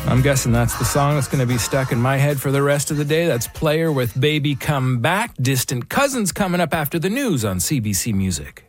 I'm guessing that's the song that's going to be stuck in my head for the rest of the day. That's Player with Baby Come Back. Distant Cousins coming up after the news on CBC Music.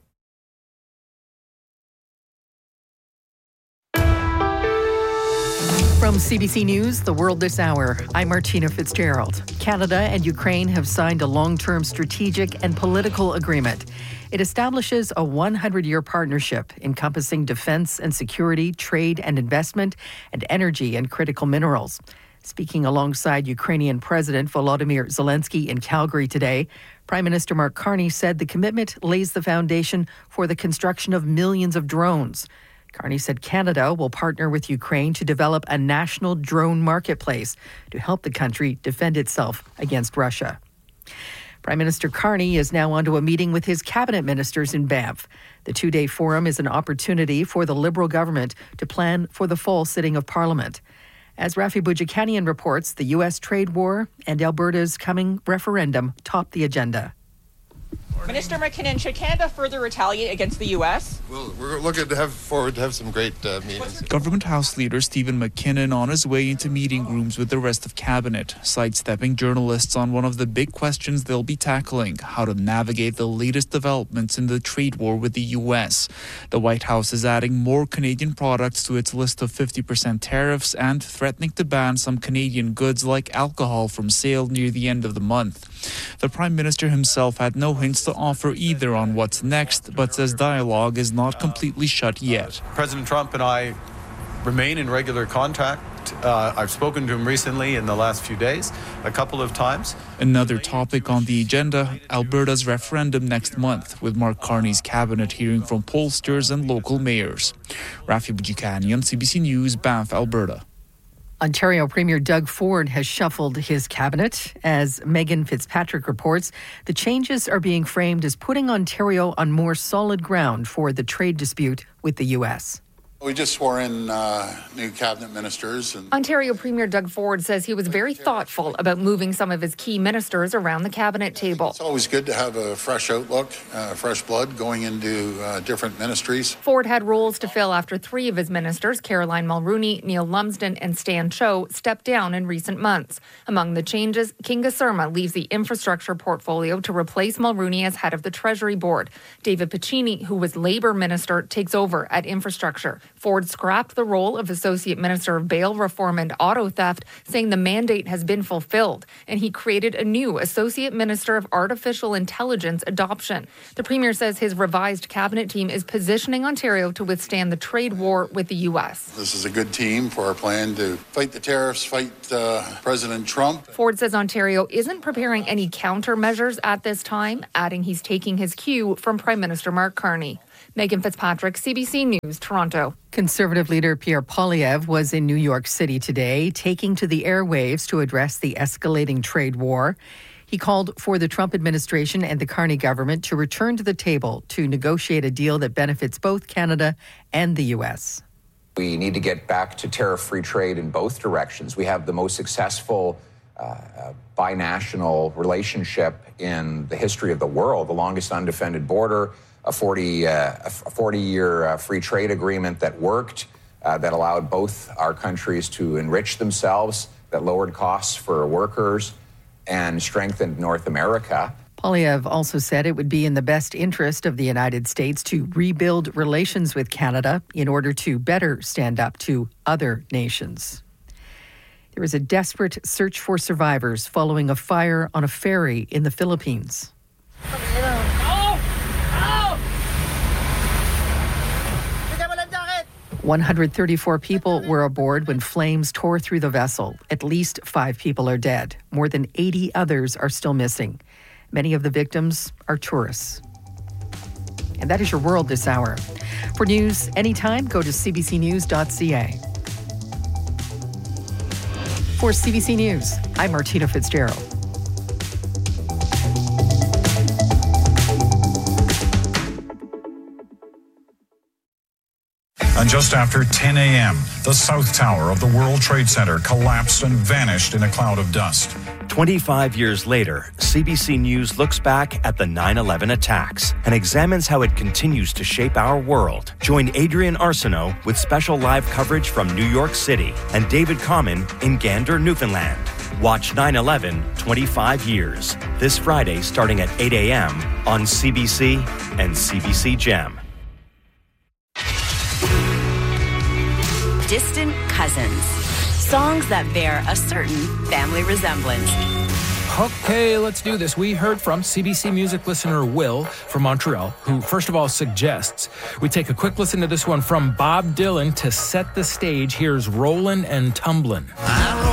From CBC News, The World This Hour, I'm Martina Fitzgerald. Canada and Ukraine have signed a long-term strategic and political agreement. It establishes a 100-year partnership encompassing defense and security, trade and investment, and energy and critical minerals. Speaking alongside Ukrainian President Volodymyr Zelensky in Calgary today, Prime Minister Mark Carney said the commitment lays the foundation for the construction of millions of drones. Carney said Canada will partner with Ukraine to develop a national drone marketplace to help the country defend itself against Russia. Prime Minister Carney is now onto a meeting with his cabinet ministers in Banff. The two-day forum is an opportunity for the Liberal government to plan for the fall sitting of Parliament. As Rafi Boudjikanian reports, the U.S. trade war and Alberta's coming referendum top the agenda. Minister McKinnon, should Canada further retaliate against the U.S.? Well, we're looking to have some great meetings. Government House Leader Stephen McKinnon on his way into meeting rooms with the rest of Cabinet, sidestepping journalists on one of the big questions they'll be tackling, how to navigate the latest developments in the trade war with the U.S. The White House is adding more Canadian products to its list of 50% tariffs and threatening to ban some Canadian goods like alcohol from sale near the end of the month. The Prime Minister himself had no hints to offer either on what's next, but says dialogue is not completely shut yet. President Trump and I remain in regular contact. I've spoken to him recently in the last few days, a couple of times. Another topic on the agenda, Alberta's referendum next month, with Mark Carney's cabinet hearing from pollsters and local mayors. Rafi Boudjikanian, CBC News, Banff, Alberta. Ontario Premier Doug Ford has shuffled his cabinet. As Megan Fitzpatrick reports, the changes are being framed as putting Ontario on more solid ground for the trade dispute with the U.S. We just swore in new cabinet ministers. Ontario Premier Doug Ford says he was very thoughtful about moving some of his key ministers around the cabinet table. It's always good to have a fresh outlook, fresh blood going into different ministries. Ford had roles to fill after three of his ministers, Caroline Mulroney, Neil Lumsden and Stan Cho, stepped down in recent months. Among the changes, Kinga Surma leaves the infrastructure portfolio to replace Mulroney as head of the Treasury Board. David Piccini, who was Labour Minister, takes over at infrastructure. Ford scrapped the role of Associate Minister of Bail Reform and Auto Theft, saying the mandate has been fulfilled, and he created a new Associate Minister of Artificial Intelligence Adoption. The Premier says his revised cabinet team is positioning Ontario to withstand the trade war with the U.S. This is a good team for our plan to fight the tariffs, fight President Trump. Ford says Ontario isn't preparing any countermeasures at this time, adding he's taking his cue from Prime Minister Mark Carney. Megan Fitzpatrick, CBC News, Toronto. Conservative leader Pierre Poilievre was in New York City today, taking to the airwaves to address the escalating trade war. He called for the Trump administration and the Carney government to return to the table to negotiate a deal that benefits both Canada and the U.S. We need to get back to tariff-free trade in both directions. We have the most successful binational relationship in the history of the world, the longest undefended border, a 40-year free trade agreement that worked, that allowed both our countries to enrich themselves, that lowered costs for workers and strengthened North America. Poilievre also said it would be in the best interest of the United States to rebuild relations with Canada in order to better stand up to other nations. There is a desperate search for survivors following a fire on a ferry in the Philippines. 134 people were aboard when flames tore through the vessel. At least 5 people are dead. More than 80 others are still missing. Many of the victims are tourists. And that is your world this hour. For news anytime, go to cbcnews.ca. For CBC News, I'm Martina Fitzgerald. And just after 10 a.m., the South Tower of the World Trade Center collapsed and vanished in a cloud of dust. 25 years later, CBC News looks back at the 9/11 attacks and examines how it continues to shape our world. Join Adrian Arsenault with special live coverage from New York City and David Common in Gander, Newfoundland. Watch 9/11 25 years this Friday starting at 8 a.m. on CBC and CBC Gem. Distant Cousins. Songs that bear a certain family resemblance. Okay, let's do this. We heard from CBC Music listener Will from Montreal, who first of all suggests we take a quick listen to this one from Bob Dylan to set the stage. Here's Rollin' and Tumblin'.